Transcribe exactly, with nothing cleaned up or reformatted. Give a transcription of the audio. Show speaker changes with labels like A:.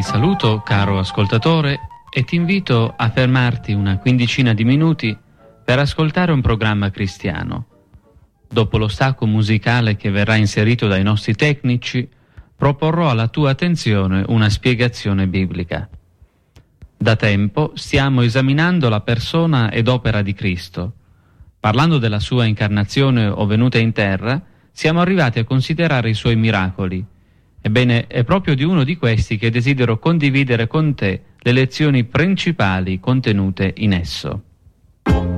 A: saluto, caro ascoltatore, e ti invito a fermarti una quindicina di minuti per ascoltare un programma cristiano. Dopo lo stacco musicale che verrà inserito dai nostri tecnici, proporrò alla tua attenzione una spiegazione biblica. Da tempo stiamo esaminando la persona ed opera di Cristo. Parlando della sua incarnazione o venuta in terra, siamo arrivati a considerare i suoi miracoli. Ebbene, è proprio di uno di questi che desidero condividere con te le lezioni principali contenute in esso.